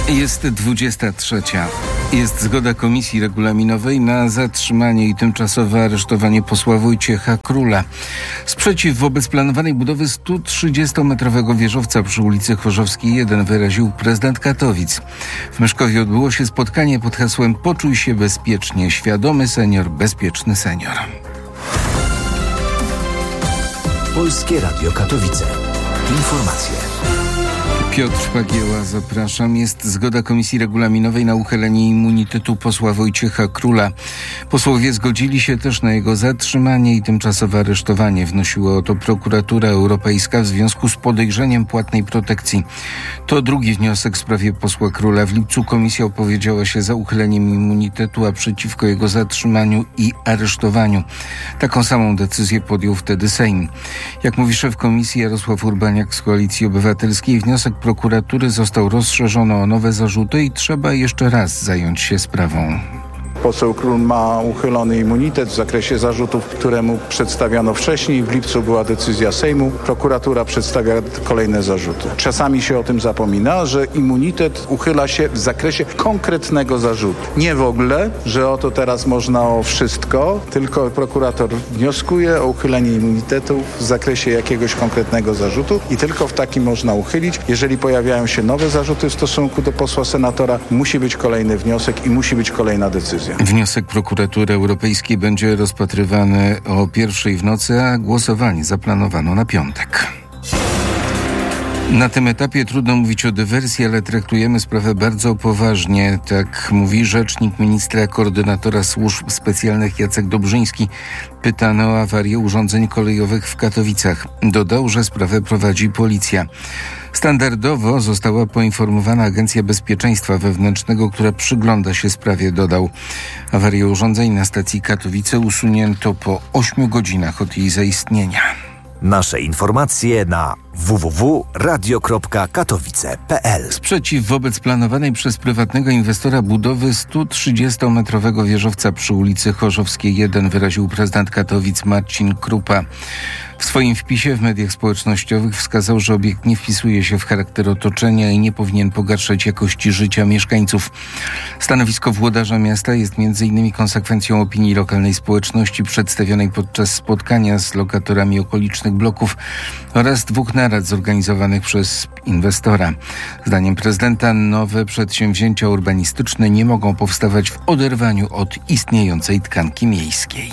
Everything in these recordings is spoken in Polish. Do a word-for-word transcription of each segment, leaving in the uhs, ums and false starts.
Jest dwudziesta trzecia. Jest zgoda Komisji Regulaminowej na zatrzymanie i tymczasowe aresztowanie posła Wojciecha Króla. Sprzeciw wobec planowanej budowy stu trzydziestometrowego wieżowca przy ulicy Chorzowskiej jeden wyraził prezydent Katowic. W Myszkowie odbyło się spotkanie pod hasłem „Poczuj się bezpiecznie. Świadomy senior, bezpieczny senior”. Polskie Radio Katowice. Informacje. Piotr Pagieła, zapraszam. Jest zgoda Komisji Regulaminowej na uchylenie immunitetu posła Wojciecha Króla. Posłowie zgodzili się też na jego zatrzymanie i tymczasowe aresztowanie. Wnosiła o to Prokuratura Europejska w związku z podejrzeniem płatnej protekcji. To drugi wniosek w sprawie posła Króla. W lipcu komisja opowiedziała się za uchyleniem immunitetu, a przeciwko jego zatrzymaniu i aresztowaniu. Taką samą decyzję podjął wtedy Sejm. Jak mówi szef komisji Jarosław Urbaniak z Koalicji Obywatelskiej, wniosek prokuratury został rozszerzony o nowe zarzuty i trzeba jeszcze raz zająć się sprawą. Poseł Król ma uchylony immunitet w zakresie zarzutów, które mu przedstawiono wcześniej. W lipcu była decyzja Sejmu. Prokuratura przedstawia kolejne zarzuty. Czasami się o tym zapomina, że immunitet uchyla się w zakresie konkretnego zarzutu. Nie w ogóle, że oto teraz można o wszystko, tylko prokurator wnioskuje o uchylenie immunitetu w zakresie jakiegoś konkretnego zarzutu i tylko w takim można uchylić. Jeżeli pojawiają się nowe zarzuty w stosunku do posła senatora, musi być kolejny wniosek i musi być kolejna decyzja. Wniosek Prokuratury Europejskiej będzie rozpatrywany o pierwszej w nocy, a głosowanie zaplanowano na piątek. Na tym etapie trudno mówić o dywersji, ale traktujemy sprawę bardzo poważnie, tak mówi rzecznik ministra koordynatora służb specjalnych Jacek Dobrzyński, pytany o awarię urządzeń kolejowych w Katowicach. Dodał, że sprawę prowadzi policja. Standardowo została poinformowana Agencja Bezpieczeństwa Wewnętrznego, która przygląda się sprawie, dodał. Awarię urządzeń na stacji Katowice usunięto po ośmiu godzinach od jej zaistnienia. Nasze informacje na w w w kropka radio kropka katowice kropka p l. Sprzeciw wobec planowanej przez prywatnego inwestora budowy stu trzydziestometrowego wieżowca przy ulicy Chorzowskiej jeden wyraził prezydent Katowic Marcin Krupa. W swoim wpisie w mediach społecznościowych wskazał, że obiekt nie wpisuje się w charakter otoczenia i nie powinien pogarszać jakości życia mieszkańców. Stanowisko włodarza miasta jest między innymi konsekwencją opinii lokalnej społeczności przedstawionej podczas spotkania z lokatorami okolicznych bloków oraz dwóch narad zorganizowanych przez inwestora. Zdaniem prezydenta nowe przedsięwzięcia urbanistyczne nie mogą powstawać w oderwaniu od istniejącej tkanki miejskiej.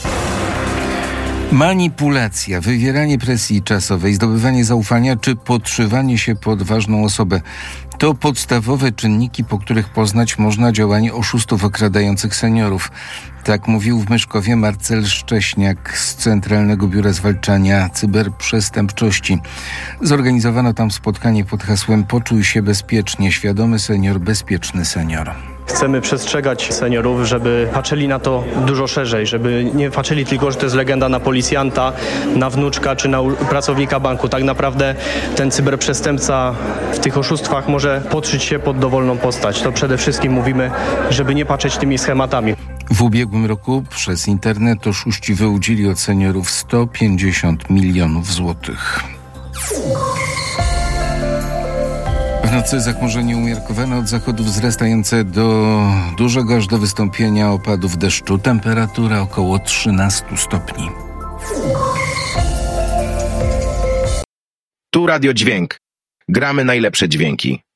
Manipulacja, wywieranie presji czasowej, zdobywanie zaufania czy podszywanie się pod ważną osobę to podstawowe czynniki, po których poznać można działanie oszustów okradających seniorów. Tak mówił w Myszkowie Marcel Szcześniak z Centralnego Biura Zwalczania Cyberprzestępczości. Zorganizowano tam spotkanie pod hasłem „Poczuj się bezpiecznie. Świadomy senior, bezpieczny senior”. Chcemy przestrzegać seniorów, żeby patrzyli na to dużo szerzej, żeby nie patrzyli tylko, że to jest legenda na policjanta, na wnuczka czy na pracownika banku. Tak naprawdę ten cyberprzestępca w tych oszustwach może podszyć się pod dowolną postać. To przede wszystkim mówimy, żeby nie patrzeć tymi schematami. W ubiegłym roku przez internet oszuści wyłudzili od seniorów sto pięćdziesiąt milionów złotych. W nocy zachmurzenie umiarkowane, od zachodu wzrastające do dużego aż do wystąpienia opadów deszczu. Temperatura około trzynaście stopni. Tu Radio Dźwięk. Gramy najlepsze dźwięki.